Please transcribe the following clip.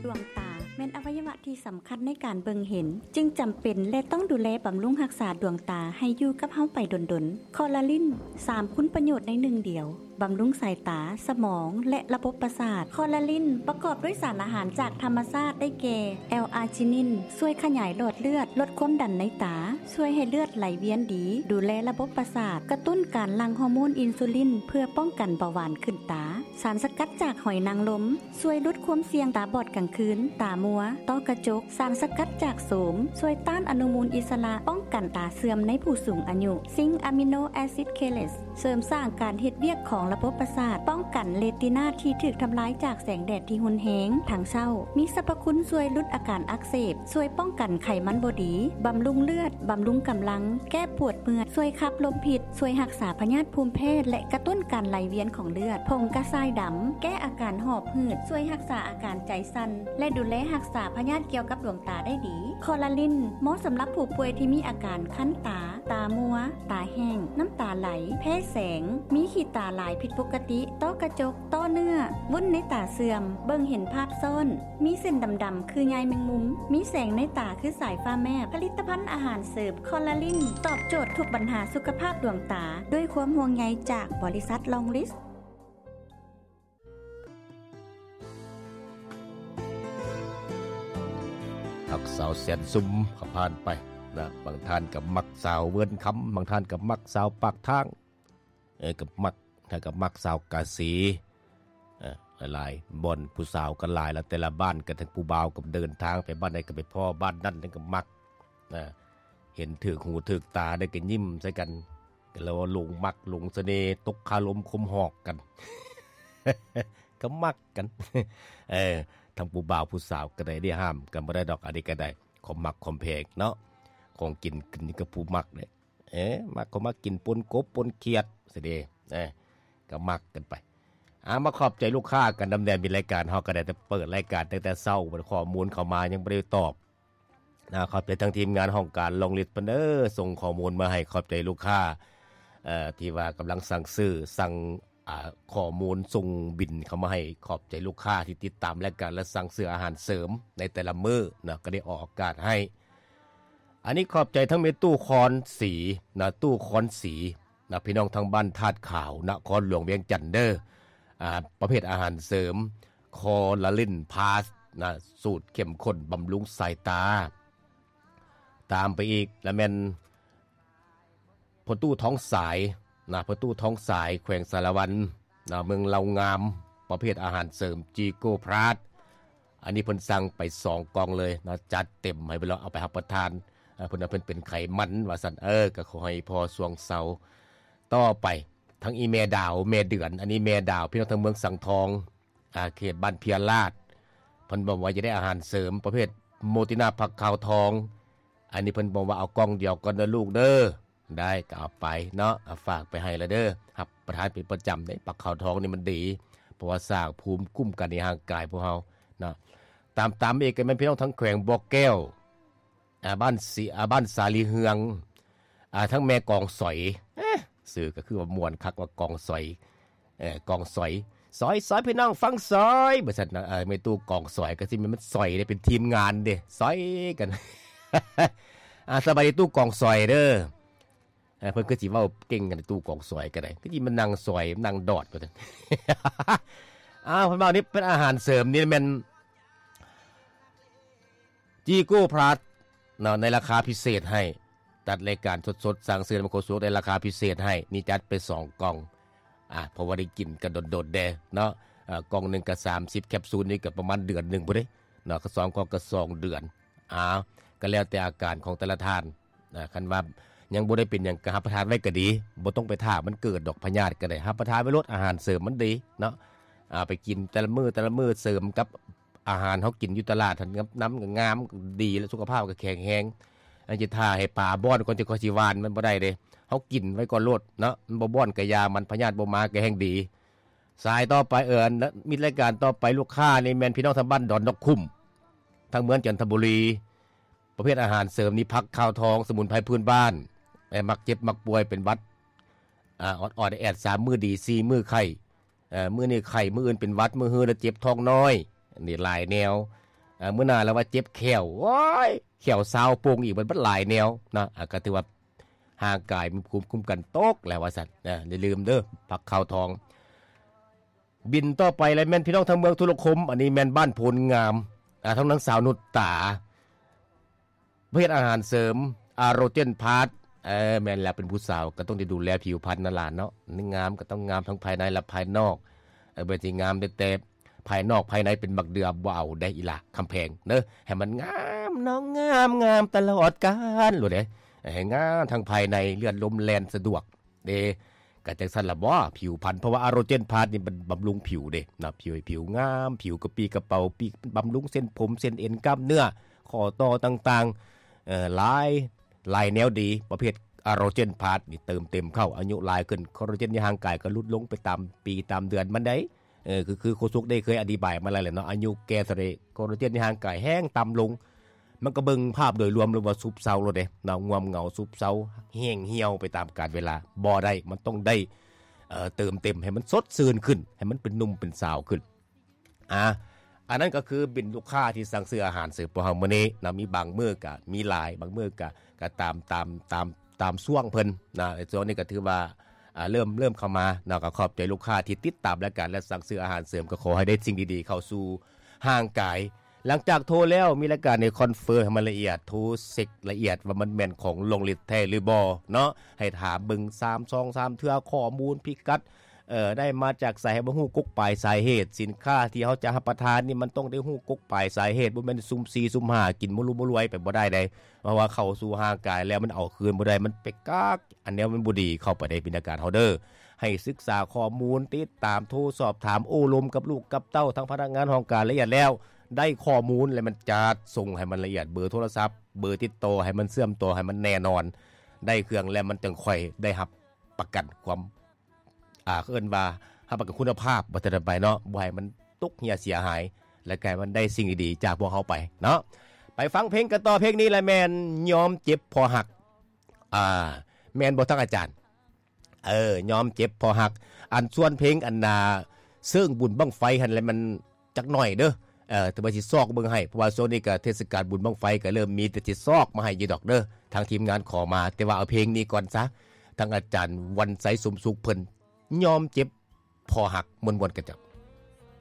ดวงตาแม่นอวัยวะที่สำคัญในการเบิ่งเห็นจึงจำเป็นและต้องดูแลบำรุงรักษาดวงตาให้อยู่กับเฮาไปดนๆคอลลาจิน3คุณประโยชน์ในหนึ่งเดียวบำรุงสายตาสมองและระบบประสาทคอลลาจินประกอบด้วยสารอาหารจากธรรมชาติได้แก่แอลอาร์จินินช่วยขยายหลอดเลือดลดความดันในตาช่วยให้เลือดไหลเวียนดีดูแลระบบประสาทกระตุ้นการหลั่งฮอร์โมนอินซูลินเพื่อป้องกันเบาหวานขึ้นตาสารสกัดจากหอยนางรมช่วยลดความเสี่ยงตาบอดกลางคืนตามัวต้อกระจกสารสกัดจากโสมช่วยต้านอนุมูลอิสระป้องกันตาเสื่อมในผู้สูงอายุซิงค์อะมิโนแอซิดเคเลสเสริมสร้างการเฮ็ดเวียกของระบบประสาทป้องกันเรตินาที่ถูกทำลายจากแสงแดดที่รุนแรงทางเศร้ามีสรรพคุณช่วยลดอาการอักเสบช่วยป้องกันไขมันบ่ดีบำรุงเลือดบำรุงกำลังแก้ปวดเมื่อยช่วยขับลมพิษช่วยรักษาพยาธิภูมิแพ้และกระตุ้นการไหลเวียนของเลือดผงกระชายดำแก้อาการหอบหืดช่วยรักษาอาการใจสั่นและดูแลรักษาพยาธิเกี่ยวกับดวงตาได้ดีคอลลาจินเหมาะสำหรับผู้ป่วยที่มีอาการคั้นตาตามัวตาแห้งน้ำตาไหลแพ้แสงมีขีดตาหลายผิดปกติต้อกระจกต้อเนื้อวุ้นในตาเสื่อมเบิ่งเห็นภาพซ้อนมีเส้นดำๆคือใยแมงมุมมีแสงในตาคือสายฟ้าแมบผลิตภัณฑ์อาหารเสริมคอลลาจินตอบโจทย์ทุกปัญหาสุขภาพดวงตาด้วยความห่วงใยจากบริษัทลองลิสหักสาวแสนซุ่มขับผ่านไปนะบางท่านกับมักสาวเวินคำบางท่านกับมักสาวปากทางกับมักถ้ากับมักสาวกาสีหลายบ่อนผู้สาวกันหลายแล้วแต่ละบ้านกันทั้งผู้บ่าวกับเดินทางไปบ้านใดก็ไปพ่อบ้านนั่นก็มักนะเห็นถือหูถือตาได้ก็ยิ้มใส่กันก็แล้วหลงมักหลงเสน่ห์ตกคาลมคมหอกกัน ก็มักกัน ทั้งผู้บ่าวผู้สาวก็ได้ห้ามกันบ่ได้ดอกอันนี้ก็ได้ความมักความแพงเนาะของกินนี่ก็ผู้มักเนี่ยมักก็มักกินปนกบปนเขียดสิเด้ก็มักกันไปมาขอบใจลูกค้ากันดำเนินมีรายการเฮาก็ได้แต่เปิดรายการตั้งแต่เช้าข้อมูลเข้ามายังบ่ได้ตอบขอบใจทั้งทีมงานห้องการลงลิสต์เพิ่นส่งข้อมูลมาให้ขอบใจลูกค้าที่ว่ากำลังสั่งซื้อสั่งข้อมูลส่งบินเข้ามาให้ขอบใจลูกค้าที่ติดตามรายการและสั่งซื้ออาหารเสริมในแต่ละมื้อนะก็ได้ออกอากาศให้อันนี้ขอบใจทั้งเมตู้คอนสีนะตู้คอนสีนะพี่น้องทางบ้านธาตุขาวนครหลวงเวียงจันทน์ประเภทอาหารเสริมคอลลาจินพาสนะสูตรเข้มข้นบำรุงสายตาตามไปอีกแล้วแม่นพอตู้ท้องสายนะพอตู้ท้องสายแขวงสารวันนะเมืองเลางามประเภทอาหารเสริมจีโก้พราสอันนี้เพิ่นสั่งไป2กล่องเลยนะจัดเต็มให้ไปแล้วเอาไปรับประทานเพิ่นเป็นไขมันว่าซั่นก็ขอให้พอสวงเสาต่อไปทั้งอีแม่ดาวแม่เดือนอันนี้แม่ดาวพี่น้องทางเมืองสังทองเขตบ้านเพียรลาดเพิ่นบอกว่าจะได้อาหารเสริมประเภทโมตินาผักขาวทองอันนี้เพิ่นบอกว่าเอากล่องเดียวก่อนเด้อลูกเด้อได้ก็เอาไปเนาะฝากไปให้ละเด้อครับประทานเป็นประจำได้ผักขาวทองนี่มันดีเพราะว่าสร้างภูมิคุ้มกันในร่างกายพวกเฮาเนาะตามเอกก็แม่นพี่น้องทั้งแขวงบ่อแก้วบ้านสาลีเฮืองทั้งแม่กองสอยสื่อก็คือว่ามวนคักว่ากองสอยกองสอยพี่น้องฟังสอยบ่ซั่นนะไม่ตู้กองสอยก็สิมันสอยได้เป็นทีมงานเด้สอยกัน สบายตู้กองสอยเด้อเพิ่นก็สิเว้าเก่งกันตู้กองสอยก็ได้ที่มันนั่งสอยนั่งดอดบ่ซั่น เพิ่นว่านี่เป็นอาหารเสริมนี่แม่นจีโก้พลัสในราคาพิเศษให้ตัดรายการสดๆสั่งซื้อมาโคสุในราคาพิเศษให้นี่จัดไป2กล่องเพราะว่าได้กินกันโดดๆแดเนาะกล่องนึงก็30แคปซูลนี่ก็ประมาณเดือนนึงพุ่นเด้เนาะก็2กล่องก็2เดือนก็แล้วแต่อาการของแต่ละท่านคันว่ายังบ่ได้เป็นหยังก็รับประทานไว้ก็ดีบ่ต้องไปท่ามันเกิดดอกพยาธิก็ได้รับประทานไว้ลดอาหารเสริมมันดีเนาะไปกินแต่ละมื้อเสริมกับอาหารเฮากินอยู่ตลาดทันน้ำก็งามดีแล้วสุขภาพก็แข็งแรงอันสิท่าให้ปลาบ้อนก่อนจะสิหวานมันบ่ได้เด้เฮากินไว้ก่อนโลดเนาะมันบ่บ้อนก็ยามันพยาธิบ่มาก็แฮงดีสายต่อไปมีรายการต่อไปลูกค้านี่แม่นพี่น้องทางบ้านดอนนกคุ้มทางเมืองจันทบุรีประเภทอาหารเสริมนี่ผักข้าวทองสมุนไพรพื้นบ้านมักเจ็บมักป่วยเป็นหวัดออดแอด3มื้อดี4มื้อไข้มื้อนี้ไข้มื้ออื่นเป็นหวัดมื้อฮือแล้วเจ็บท้องน้อยนี่หลายแนวมื้อหน้าแล้วว่าเจ็บแขวโอ้ยแขวซาวโป่งอีกมันหลายแนวนะก็ถือว่าห่างกายมีภูมิคุ้มกันตกแล้วว่าซั่นอย่าลืมเด้อผักข้าวทองบินต่อไปแล้วแม่นพี่น้องทางเมืองทุลคมอันนี้แม่นบ้านโพนงามทั้งนางสาวนุชตาเพศอาหารเสริมอาโรเจนพาร์ทแม่นแล้วเป็นผู้สาวก็ต้องได้ดูแลผิวพรรณนั่นล่ะเนาะนี่งามก็ต้องงามทั้งภายในและภายนอกบ่สิงามแต่ภายนอกภายในเป็นบักเดือบ่เอาได้อีหล่ะคำแพงเด้อให้มันงามน้องงามตลอดกาลโลดเด้ให้งามทั้งภายในเลือดลมแล่นสะดวกเด้ก็จังซั่นล่ะบ่ผิวพรรณเพราะว่าอาโรเจนพาร์ทนี่มันบำรุงผิวเด้นะผิวงามผิวกระปี้กระเป๋าบำรุงเส้นผมเส้นเอ็นกล้ามเนื้อข้อต่อต่างๆหลายแนวดีประเภทอาโรเจนพาร์ทนี่เติมเต็มเข้าอายุหลายขึ้นคอลลาเจนในร่างกายก็ลดลงไปตามปีตามเดือนมันได้คือโคซุกได้เคยอธิบายมาแล้วแหละเนาะอายุแก่เท่าใดคอลลาเจนในร่างกายแห้งต่ำลงมันก็เบิ่งภาพโดยรวมเลยว่าซุบเซาโลดเด้เนาะง่วมเหงาซุบเซาแห้งเหี่ยวไปตามกาลเวลาบ่ได้มันต้องได้เติมเต็มให้มันสดชื่นขึ้นให้มันเป็นหนุ่มเป็นสาวขึ้นอันนั้นก็คือบินลูกค้าที่สั่งซื้ออาหารเสริมพวกเฮามื้อนี้นะมีบางมื้อก็มีหลายบางมื้อก็ตามช่วงเพิ่นนะส่วนนี้ก็ถือว่าเริ่มเข้ามานะก็ขอบใจลูกค้าที่ติดตามรายการและสั่งซื้ออาหารเสริมก็ขอให้ได้สิ่งดีๆเข้าสู่ร่างกายหลังจากโทรแล้วมีรายการในคอนเฟิร์มให้มันละเอียดโทรเช็คละเอียดว่ามันแม่นของลงฤทธิ์แท้หรือบ่เนาะให้ถามเบิ่ง3 เทื่อข้อมูลพิกัดได้มาจากสาเหตุบ่ฮู้กกปลายสาเหตุสินค้าที่เฮาจะรับประทานนี่มันต้องได้ฮู้กกปลายสาเหตุบ่แม่นซุ่ม4ซุ่ม5กินบ่รู้บ่รวยไปบ่ได้เพราะว่าเข้าสู่ร่างกายแล้วมันเอาคืนบ่ได้มันไปกักอันนี้มันบ่ดีเข้าไปในบรรยากาศเฮาเด้อให้ศึกษาข้อมูลติดตามโทรสอบถามโอ้ลมกับลูกกับเต้าทั้งพนักงานห้องการละเอียดแล้วได้ข้อมูลแล้วมันจัดส่งให้มันละเอียดเบอร์โทรศัพท์เบอร์ติดต่อให้มันเชื่อมต่อให้มันแน่นอนได้เครื่องแล้วมันจึงค่อยได้รับประกันความเอิ้นว่ารับประกันคุณภาพบ่ทันไปเนาะบ่ให้มันตกเหี่ยเสียหายและกลายมันได้สิ่งดีๆจากพวกเฮาไปเนาะไปฟังเพลงกันต่อเพลงนี้แหละแม่นยอมเจ็บพอหักแม่นบ่ทั้งอาจารย์ยอมเจ็บพอหักอันส่วนเพลงอันนาซึ่งบุญบั้งไฟหั่นแหละมันจักหน่อยเด้อแต่ว่าสิซอกเบิ่งให้เพราะว่าโซนนี้ก็เทศกาลบุญบั้งไฟก็เริ่มมีแต่สิซอกมาให้อยู่ดอกเด้อทางทีมงานขอมาแต่ว่าเอาเพลงนี้ก่อนซะทางอาจารย์วันไสสมสุขเพิ่นยอมเจ็บพอหักมวนๆกันจ้ะ